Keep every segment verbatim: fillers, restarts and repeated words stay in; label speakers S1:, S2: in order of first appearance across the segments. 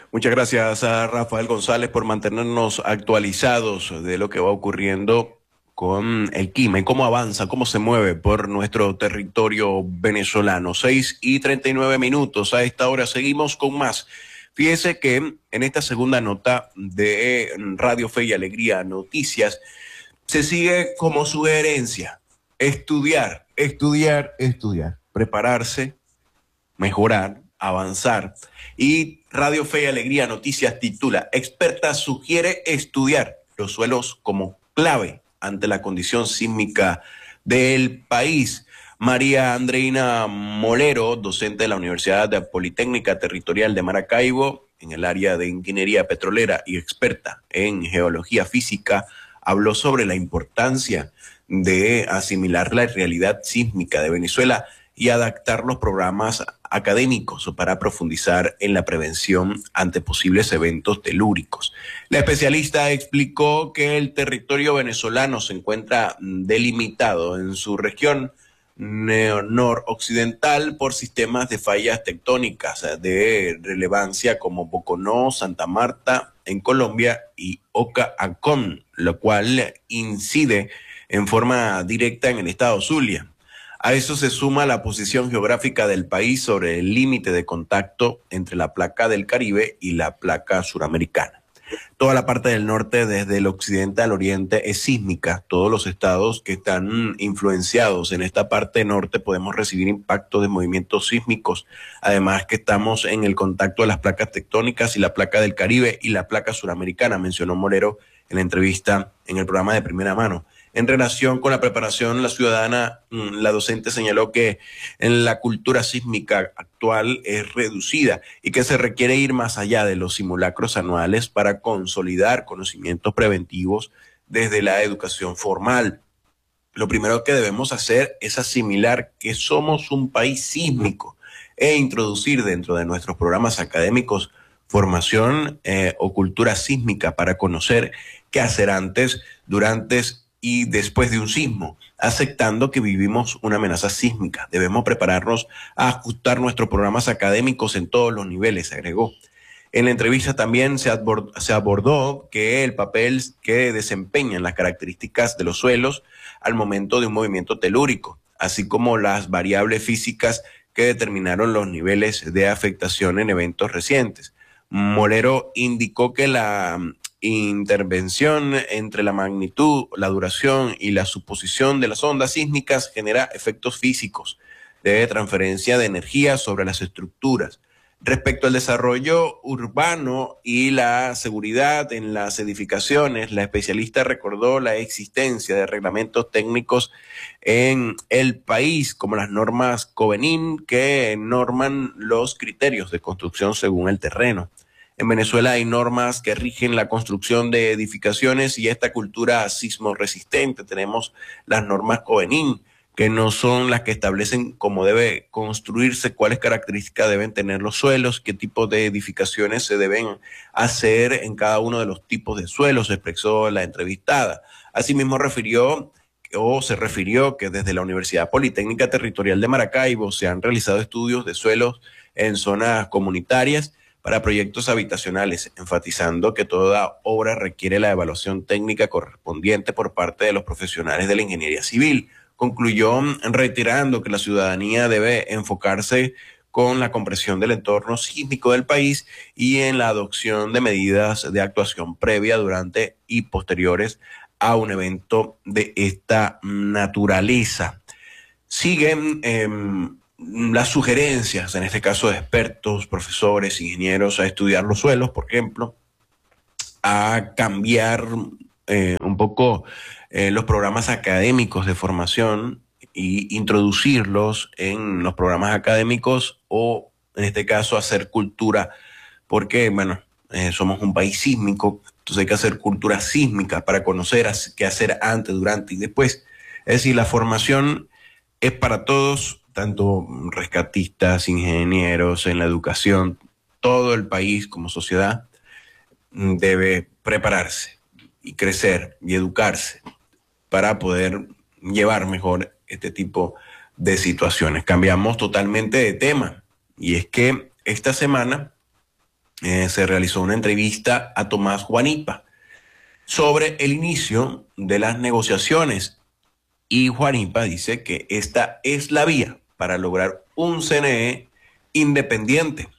S1: Muchas gracias a Rafael González por mantenernos actualizados de lo que va ocurriendo con el clima y cómo avanza, cómo se mueve por nuestro territorio venezolano. Seis y treinta y nueve minutos. A esta hora seguimos con más. Fíjese que en esta segunda nota de Radio Fe y Alegría Noticias se sigue como sugerencia estudiar, estudiar, estudiar, prepararse, mejorar, avanzar. Y Radio Fe y Alegría Noticias titula: Experta sugiere estudiar los suelos como clave ante la condición sísmica del país. María Andreina Molero, docente de la Universidad Politécnica Territorial de Maracaibo, en el área de ingeniería petrolera y experta en geología física, habló sobre la importancia de asimilar la realidad sísmica de Venezuela y adaptar los programas académicos para profundizar en la prevención ante posibles eventos telúricos. La especialista explicó que el territorio venezolano se encuentra delimitado en su región noroccidental por sistemas de fallas tectónicas de relevancia como Boconó, Santa Marta en Colombia y Oca Ancón, lo cual incide en forma directa en el estado Zulia. A eso se suma la posición geográfica del país sobre el límite de contacto entre la placa del Caribe y la placa suramericana. Toda la parte del norte, desde el occidente al oriente, es sísmica. Todos los estados que están influenciados en esta parte norte podemos recibir impactos de movimientos sísmicos. Además que estamos en el contacto de las placas tectónicas y la placa del Caribe y la placa suramericana, mencionó Molero en la entrevista en el programa de Primera Mano. En relación con la preparación, la ciudadana, la docente señaló que en la cultura sísmica actual es reducida y que se requiere ir más allá de los simulacros anuales para consolidar conocimientos preventivos desde la educación formal. Lo primero que debemos hacer es asimilar que somos un país sísmico e introducir dentro de nuestros programas académicos formación eh, o cultura sísmica para conocer qué hacer antes, durante y después de un sismo, aceptando que vivimos una amenaza sísmica. Debemos prepararnos a ajustar nuestros programas académicos en todos los niveles, agregó. En la entrevista también se abordó, se abordó que el papel que desempeñan las características de los suelos al momento de un movimiento telúrico, así como las variables físicas que determinaron los niveles de afectación en eventos recientes. Molero indicó que la intervención entre la magnitud, la duración y la suposición de las ondas sísmicas genera efectos físicos de transferencia de energía sobre las estructuras. Respecto al desarrollo urbano y la seguridad en las edificaciones, la especialista recordó la existencia de reglamentos técnicos en el país, como las normas Covenin, que norman los criterios de construcción según el terreno. En Venezuela hay normas que rigen la construcción de edificaciones y esta cultura sismo resistente. Tenemos las normas Covenin, que no son las que establecen cómo debe construirse, cuáles características deben tener los suelos, qué tipo de edificaciones se deben hacer en cada uno de los tipos de suelos, expresó la entrevistada. Asimismo refirió o se refirió que desde la Universidad Politécnica Territorial de Maracaibo se han realizado estudios de suelos en zonas comunitarias para proyectos habitacionales, enfatizando que toda obra requiere la evaluación técnica correspondiente por parte de los profesionales de la ingeniería civil. Concluyó reiterando que la ciudadanía debe enfocarse con la comprensión del entorno sísmico del país y en la adopción de medidas de actuación previa, durante y posteriores a un evento de esta naturaleza. Siguen eh, las sugerencias, en este caso de expertos, profesores, ingenieros, a estudiar los suelos, por ejemplo, a cambiar eh, un poco eh, los programas académicos de formación y introducirlos en los programas académicos, o en este caso hacer cultura, porque bueno, eh, somos un país sísmico, entonces hay que hacer cultura sísmica para conocer qué hacer antes, durante y después. Es decir, la formación es para todos, tanto rescatistas, ingenieros, en la educación. Todo el país como sociedad debe prepararse y crecer y educarse para poder llevar mejor este tipo de situaciones. Cambiamos totalmente de tema, y es que esta semana eh, se realizó una entrevista a Tomás Juanipa sobre el inicio de las negociaciones y Juanipa dice que esta es la vía para lograr un C N E independiente.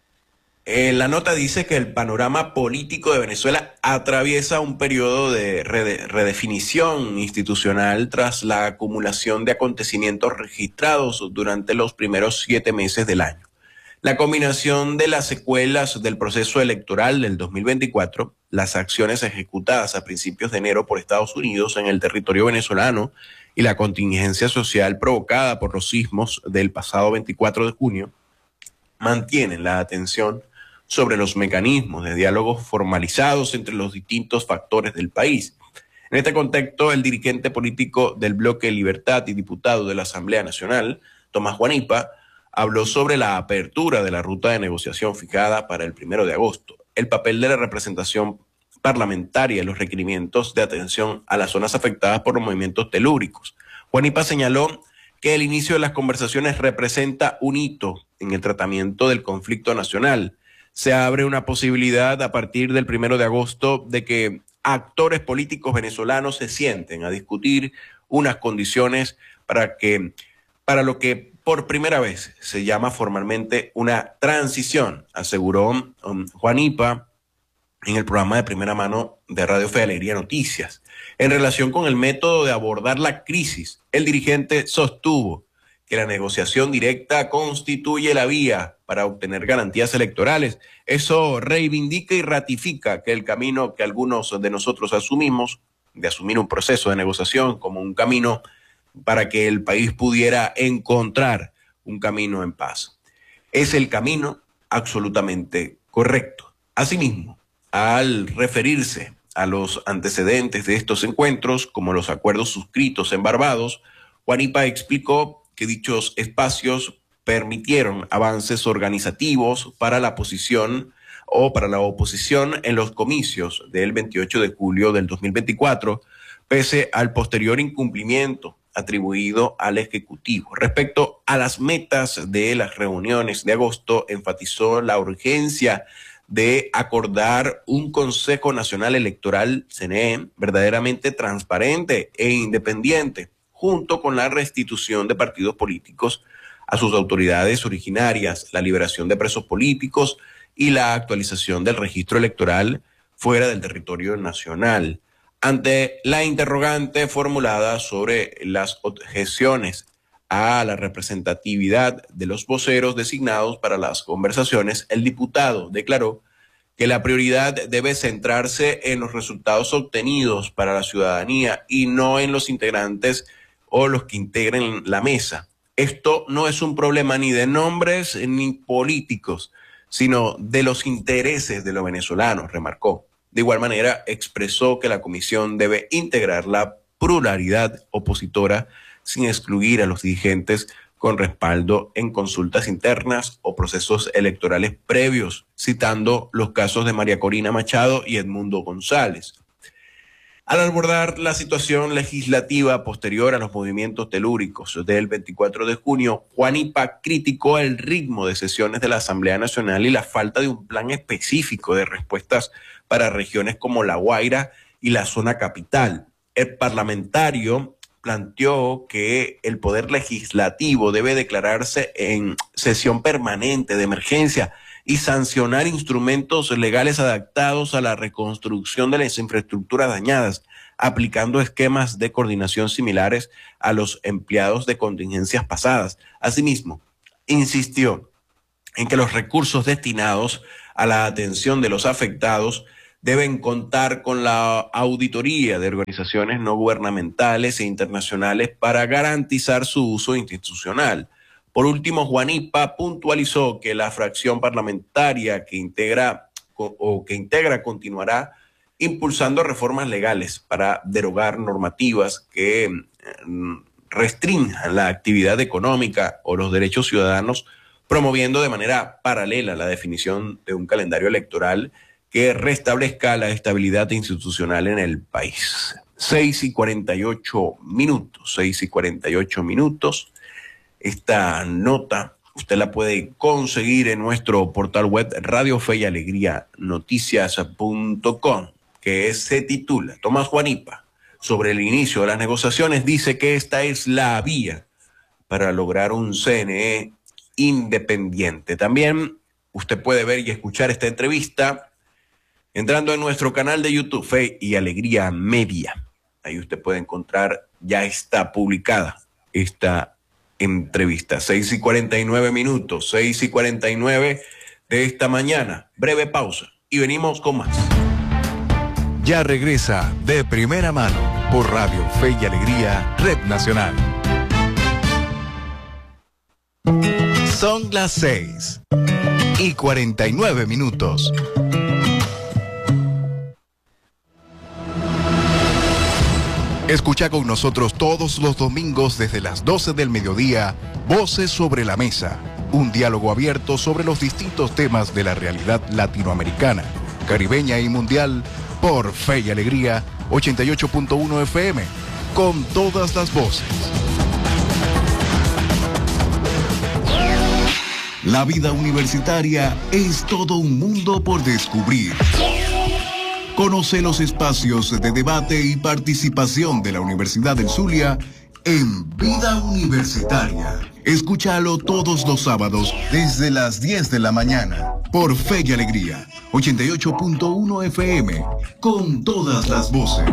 S1: Eh, la nota dice que el panorama político de Venezuela atraviesa un periodo de rede- redefinición institucional tras la acumulación de acontecimientos registrados durante los primeros siete meses del año. La combinación de las secuelas del proceso electoral del dos mil veinticuatro, las acciones ejecutadas a principios de enero por Estados Unidos en el territorio venezolano y la contingencia social provocada por los sismos del pasado veinticuatro de junio, mantienen la atención sobre los mecanismos de diálogo formalizados entre los distintos factores del país. En este contexto, el dirigente político del Bloque Libertad y diputado de la Asamblea Nacional, Tomás Juanipa, habló sobre la apertura de la ruta de negociación fijada para el primero de agosto, el papel de la representación parlamentaria y los requerimientos de atención a las zonas afectadas por los movimientos telúricos. Juanipa señaló que el inicio de las conversaciones representa un hito en el tratamiento del conflicto nacional. Se abre una posibilidad a partir del primero de agosto de que actores políticos venezolanos se sienten a discutir unas condiciones para que, para lo que por primera vez se llama formalmente una transición, aseguró um, Juanipa en el programa de primera mano de Radio Fe de Alegría Noticias. En relación con el método de abordar la crisis, el dirigente sostuvo que la negociación directa constituye la vía para obtener garantías electorales. Eso reivindica y ratifica que el camino que algunos de nosotros asumimos, de asumir un proceso de negociación como un camino para que el país pudiera encontrar un camino en paz, es el camino absolutamente correcto. Asimismo, al referirse a los antecedentes de estos encuentros, como los acuerdos suscritos en Barbados, Juanipa explicó que dichos espacios permitieron avances organizativos para la posición o para la oposición en los comicios del veintiocho de julio del dos mil veinticuatro, pese al posterior incumplimiento atribuido al Ejecutivo. Respecto a las metas de las reuniones de agosto, enfatizó la urgencia de acordar un Consejo Nacional Electoral, C N E, verdaderamente transparente e independiente, junto con la restitución de partidos políticos a sus autoridades originarias, la liberación de presos políticos y la actualización del registro electoral fuera del territorio nacional. Ante la interrogante formulada sobre las objeciones a la representatividad de los voceros designados para las conversaciones, el diputado declaró que la prioridad debe centrarse en los resultados obtenidos para la ciudadanía y no en los integrantes o los que integren la mesa. Esto no es un problema ni de nombres ni políticos, sino de los intereses de los venezolanos, remarcó. De igual manera, expresó que la comisión debe integrar la pluralidad opositora sin excluir a los dirigentes con respaldo en consultas internas o procesos electorales previos, citando los casos de María Corina Machado y Edmundo González. Al abordar la situación legislativa posterior a los movimientos telúricos del veinticuatro de junio, Juanipa criticó el ritmo de sesiones de la Asamblea Nacional y la falta de un plan específico de respuestas para regiones como La Guaira y la zona capital. El parlamentario planteó que el poder legislativo debe declararse en sesión permanente de emergencia y sancionar instrumentos legales adaptados a la reconstrucción de las infraestructuras dañadas, aplicando esquemas de coordinación similares a los empleados de contingencias pasadas. Asimismo, insistió en que los recursos destinados a la atención de los afectados deben contar con la auditoría de organizaciones no gubernamentales e internacionales para garantizar su uso institucional. Por último, Juanipa puntualizó que la fracción parlamentaria que integra o que integra continuará impulsando reformas legales para derogar normativas que restrinjan la actividad económica o los derechos ciudadanos, promoviendo de manera paralela la definición de un calendario electoral que restablezca la estabilidad institucional en el país. Seis y cuarenta y ocho minutos, seis y cuarenta y ocho minutos. Esta nota usted la puede conseguir en nuestro portal web Radio Fe y Alegría Noticias punto com, que se titula Tomás Juanipa, sobre el inicio de las negociaciones, dice que esta es la vía para lograr un C N E independiente. También usted puede ver y escuchar esta entrevista entrando en nuestro canal de YouTube, Fe y Alegría Media. Ahí usted puede encontrar, ya está publicada esta entrevista. seis y cuarenta y nueve minutos, seis y cuarenta y nueve de esta mañana. Breve pausa y venimos con más.
S2: Ya regresa De Primera Mano por Radio Fe y Alegría, Red Nacional. Son las seis y cuarenta y nueve minutos. Escucha con nosotros todos los domingos desde las doce del mediodía, Voces sobre la Mesa, un diálogo abierto sobre los distintos temas de la realidad latinoamericana, caribeña y mundial, por Fe y Alegría ochenta y ocho punto uno F M, con todas las voces. La vida universitaria es todo un mundo por descubrir. Conoce los espacios de debate y participación de la Universidad del Zulia en Vida Universitaria. Escúchalo todos los sábados desde las diez de la mañana por Fe y Alegría ochenta y ocho punto uno F M, con todas las voces.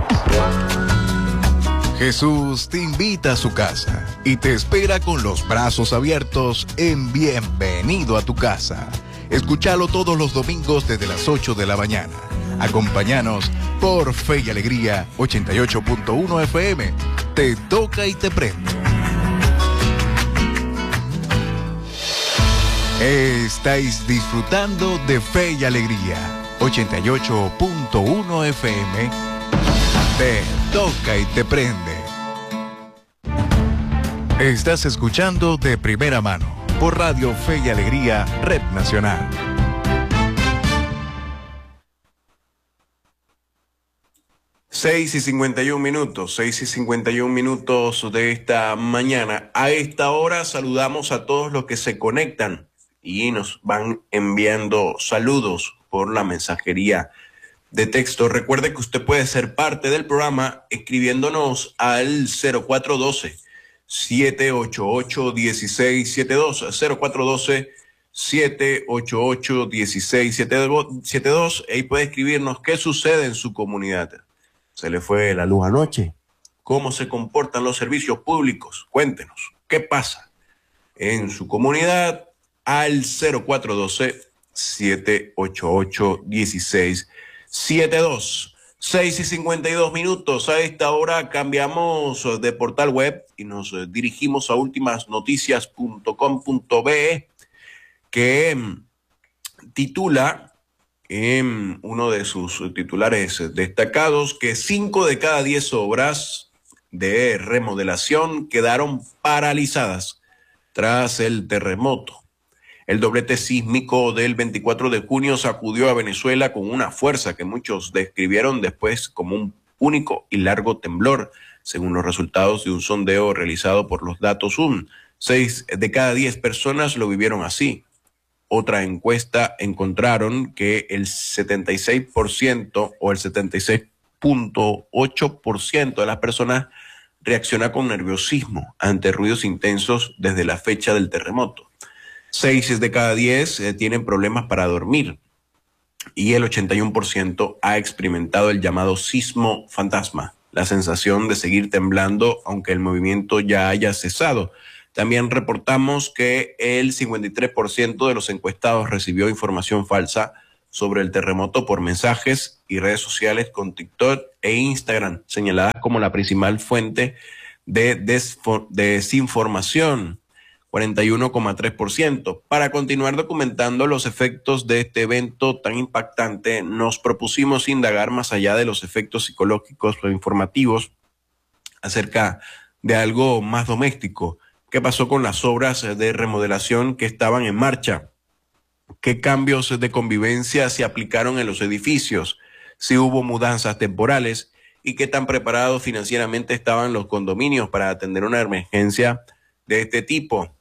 S2: Jesús te invita a su casa y te espera con los brazos abiertos en Bienvenido a tu Casa. Escúchalo todos los domingos desde las ocho de la mañana. Acompáñanos por Fe y Alegría ochenta y ocho punto uno F M. Te toca y te prende. Estáis disfrutando de Fe y Alegría ochenta y ocho punto uno F M. Te toca y te prende. Estás escuchando De Primera Mano por Radio Fe y Alegría, Red Nacional.
S1: Seis y cincuenta y un minutos, seis y cincuenta y un minutos de esta mañana. A esta hora saludamos a todos los que se conectan y nos van enviando saludos por la mensajería de texto. Recuerde que usted puede ser parte del programa escribiéndonos al cero cuatro uno dos, siete ocho ocho, uno seis siete dos, cero cuatro uno dos, siete ocho ocho, uno seis siete dos. Ahí puede escribirnos qué sucede en su comunidad. ¿Se le fue la luz anoche? ¿Cómo se comportan los servicios públicos? Cuéntenos, ¿qué pasa en su comunidad? Al cero cuatro uno dos, siete ocho ocho, uno seis siete dos. seis y cincuenta y dos minutos. A esta hora cambiamos de portal web y nos dirigimos a últimas noticias punto com punto be, que titula en uno de sus titulares destacados que cinco de cada diez obras de remodelación quedaron paralizadas tras el terremoto. El doblete sísmico del veinticuatro de junio sacudió a Venezuela con una fuerza que muchos describieron después como un único y largo temblor, según los resultados de un sondeo realizado por los datos U N. Seis de cada diez personas lo vivieron así. Otra encuesta encontraron que el setenta y seis por ciento o el setenta y seis punto ocho por ciento de las personas reacciona con nerviosismo ante ruidos intensos desde la fecha del terremoto. Seis de cada diez eh, tienen problemas para dormir y el ochenta y uno por ciento ha experimentado el llamado sismo fantasma, la sensación de seguir temblando aunque el movimiento ya haya cesado. También reportamos que el cincuenta y tres por ciento de los encuestados recibió información falsa sobre el terremoto por mensajes y redes sociales con TikTok e Instagram, señaladas como la principal fuente de desinformación, cuarenta y uno coma tres por ciento. Para continuar documentando los efectos de este evento tan impactante, nos propusimos indagar más allá de los efectos psicológicos o informativos acerca de algo más doméstico. ¿Qué pasó con las obras de remodelación que estaban en marcha? ¿Qué cambios de convivencia se aplicaron en los edificios? ¿Si hubo mudanzas temporales? ¿Y qué tan preparados financieramente estaban los condominios para atender una emergencia de este tipo?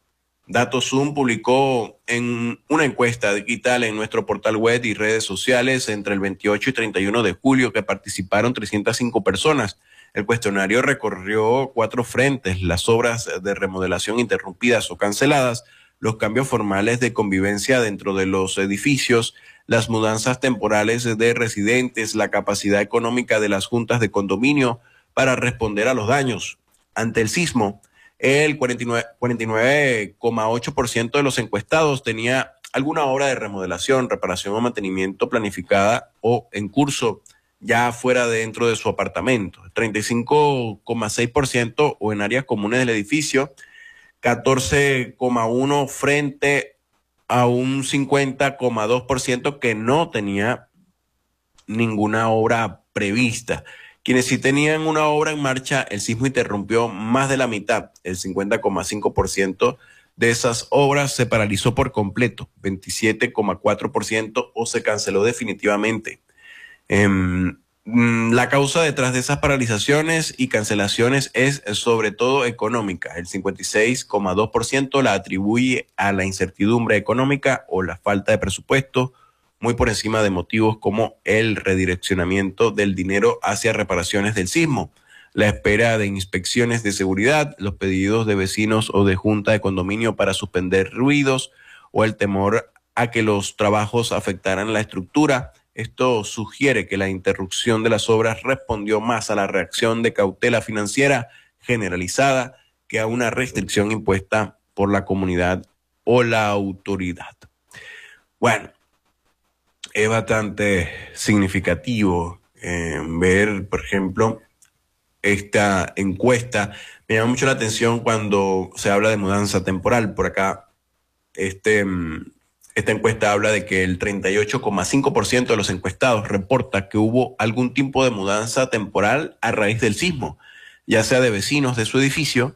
S1: DatoZoom publicó en una encuesta digital en nuestro portal web y redes sociales entre el veintiocho y treinta y uno de julio que participaron trescientas cinco personas. El cuestionario recorrió cuatro frentes: las obras de remodelación interrumpidas o canceladas, los cambios formales de convivencia dentro de los edificios, las mudanzas temporales de residentes, la capacidad económica de las juntas de condominio para responder a los daños ante el sismo. El cuarenta y nueve coma ocho por ciento de los encuestados tenía alguna obra de remodelación, reparación o mantenimiento planificada o en curso, ya fuera dentro de su apartamento. treinta y cinco coma seis por ciento o en áreas comunes del edificio, catorce coma uno por ciento frente a un cincuenta coma dos por ciento que no tenía ninguna obra prevista. Quienes sí tenían una obra en marcha, el sismo interrumpió más de la mitad. El cincuenta coma cinco por ciento de esas obras se paralizó por completo, veintisiete coma cuatro por ciento o se canceló definitivamente. Eh, la causa detrás de esas paralizaciones y cancelaciones es sobre todo económica. El cincuenta y seis coma dos por ciento la atribuye a la incertidumbre económica o la falta de presupuesto, muy por encima de motivos como el redireccionamiento del dinero hacia reparaciones del sismo, la espera de inspecciones de seguridad, los pedidos de vecinos o de junta de condominio para suspender ruidos o el temor a que los trabajos afectaran la estructura. Esto sugiere que la interrupción de las obras respondió más a la reacción de cautela financiera generalizada que a una restricción impuesta por la comunidad o la autoridad. Bueno, es bastante significativo eh, ver, por ejemplo, esta encuesta. Me llama mucho la atención cuando se habla de mudanza temporal. Por acá, este, esta encuesta habla de que el treinta y ocho coma cinco por ciento de los encuestados reporta que hubo algún tipo de mudanza temporal a raíz del sismo, ya sea de vecinos de su edificio,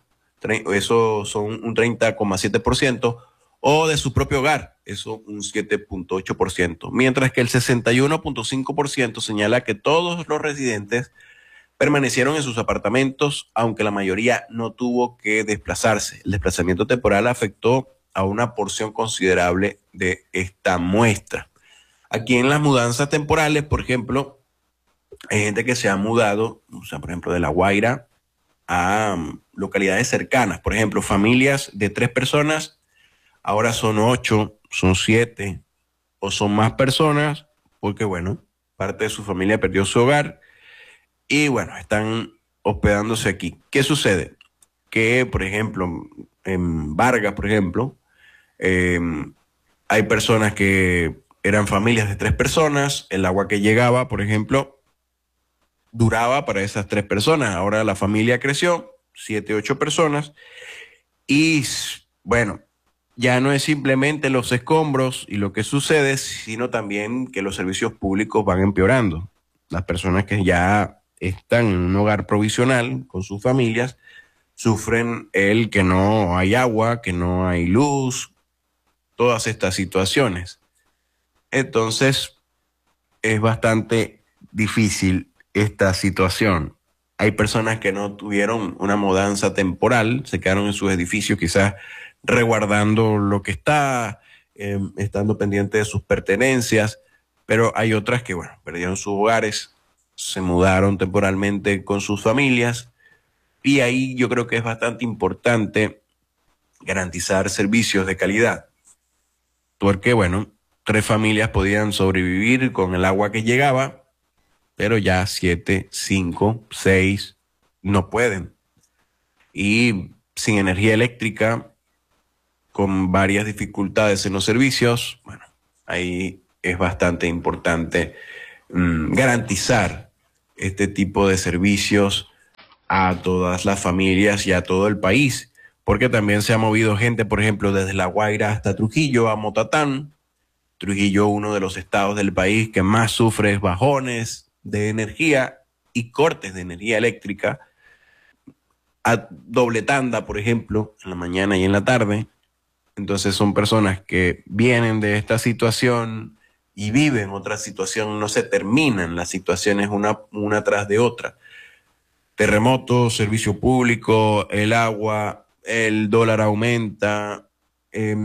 S1: eso son un treinta coma siete por ciento, o de su propio hogar, eso un siete punto ocho por ciento, mientras que el sesenta y uno punto cinco por ciento señala que todos los residentes permanecieron en sus apartamentos, aunque la mayoría no tuvo que desplazarse. El desplazamiento temporal afectó a una porción considerable de esta muestra. Aquí en las mudanzas temporales, por ejemplo, hay gente que se ha mudado, o sea, por ejemplo, de La Guaira a um, localidades cercanas, por ejemplo, familias de tres personas, ahora son ocho, son siete, o son más personas, porque bueno, parte de su familia perdió su hogar y bueno, están hospedándose aquí. ¿Qué sucede? Que, por ejemplo, en Vargas, por ejemplo, eh, hay personas que eran familias de tres personas, el agua que llegaba, por ejemplo, duraba para esas tres personas. Ahora la familia creció, siete, ocho personas, y bueno, ya no es simplemente los escombros y lo que sucede, sino también que los servicios públicos van empeorando. Las personas que ya están en un hogar provisional con sus familias sufren el que no hay agua, que no hay luz, todas estas situaciones. Entonces, es bastante difícil esta situación. Hay personas que no tuvieron una mudanza temporal, se quedaron en sus edificios quizás resguardando lo que está, eh, estando pendiente de sus pertenencias, pero hay otras que, bueno, perdieron sus hogares, se mudaron temporalmente con sus familias, y ahí yo creo que es bastante importante garantizar servicios de calidad, porque, bueno, tres familias podían sobrevivir con el agua que llegaba, pero ya siete, cinco, seis no pueden. Y sin energía eléctrica, con varias dificultades en los servicios, bueno, ahí es bastante importante mmm, garantizar este tipo de servicios a todas las familias y a todo el país, porque también se ha movido gente, por ejemplo, desde La Guaira hasta Trujillo, a Motatán. Trujillo, uno de los estados del país que más sufre bajones de energía y cortes de energía eléctrica, a doble tanda, por ejemplo, en la mañana y en la tarde. Entonces son personas que vienen de esta situación y viven otra situación, no se terminan las situaciones una, una tras de otra. Terremotos, servicio público, el agua, el dólar aumenta, eh,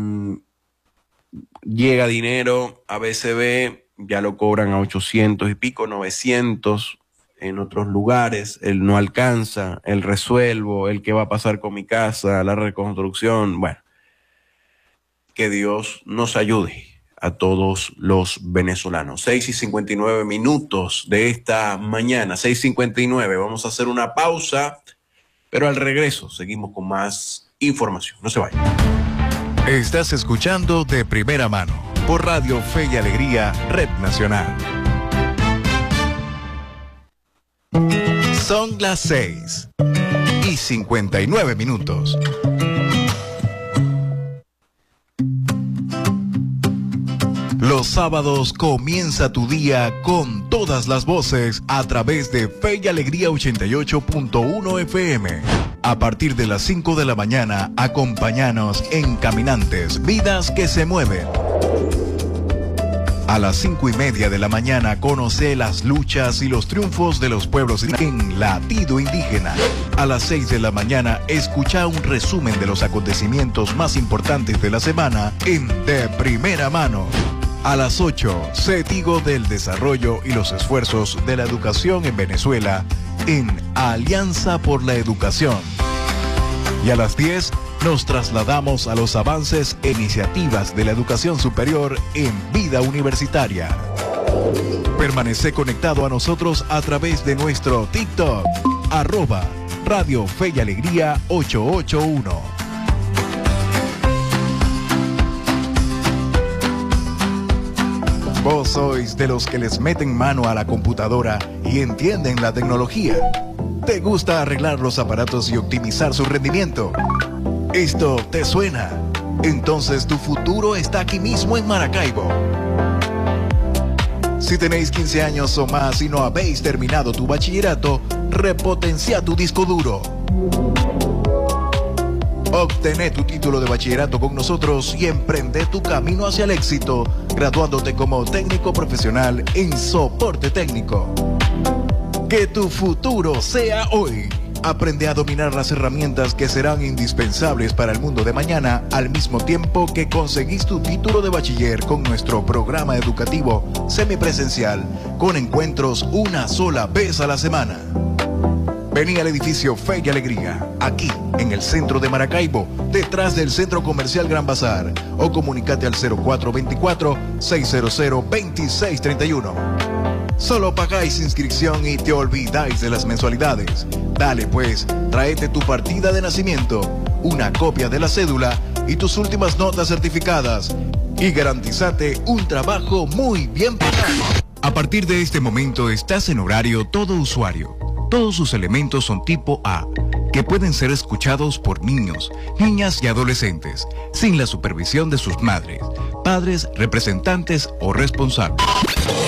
S1: llega dinero a B C B, ya lo cobran a ochocientos y pico, novecientos en otros lugares, el no alcanza, el resuelvo, el qué va a pasar con mi casa, la reconstrucción. Bueno, que Dios nos ayude a todos los venezolanos. seis y cincuenta y nueve minutos de esta mañana, seis y cincuenta y nueve. Vamos a hacer una pausa, pero al regreso seguimos con más información. No se vayan.
S2: Estás escuchando De Primera Mano por Radio Fe y Alegría, Red Nacional. Son las seis y cincuenta y nueve minutos. Los sábados comienza tu día con todas las voces a través de Fe y Alegría ochenta y ocho punto uno F M. A partir de las cinco de la mañana, acompáñanos en Caminantes, Vidas que se mueven. A las cinco y media de la mañana, conoce las luchas y los triunfos de los pueblos en Latido Indígena. A las seis de la mañana, escucha un resumen de los acontecimientos más importantes de la semana en De Primera Mano. A las ocho, sé testigo del desarrollo y los esfuerzos de la educación en Venezuela en Alianza por la Educación. Y a las diez, nos trasladamos a los avances e iniciativas de la educación superior en Vida Universitaria. Permanece conectado a nosotros a través de nuestro TikTok, arroba Radio Fe y Alegría ochocientos ochenta y uno. Vos sois de los que les meten mano a la computadora y entienden la tecnología. ¿Te gusta arreglar los aparatos y optimizar su rendimiento? ¿Esto te suena? Entonces tu futuro está aquí mismo en Maracaibo. Si tenéis quince años o más y no habéis terminado tu bachillerato, repotencia tu disco duro. Obtené tu título de bachillerato con nosotros y emprende tu camino hacia el éxito, graduándote como técnico profesional en soporte técnico. Que tu futuro sea hoy. Aprende a dominar las herramientas que serán indispensables para el mundo de mañana, al mismo tiempo que conseguís tu título de bachiller con nuestro programa educativo semipresencial, con encuentros una sola vez a la semana. Vení al edificio Fe y Alegría, aquí en el centro de Maracaibo, detrás del Centro Comercial Gran Bazar, o comunicate al cero cuatro dos cuatro, seis cero cero, dos seis tres uno. Solo pagáis inscripción y te olvidáis de las mensualidades. Dale pues, tráete tu partida de nacimiento, una copia de la cédula y tus últimas notas certificadas, y garantizate un trabajo muy bien pagado. A partir de este momento estás en horario todo usuario. Todos sus elementos son tipo A, que pueden ser escuchados por niños, niñas y adolescentes, sin la supervisión de sus madres, padres, representantes o responsables.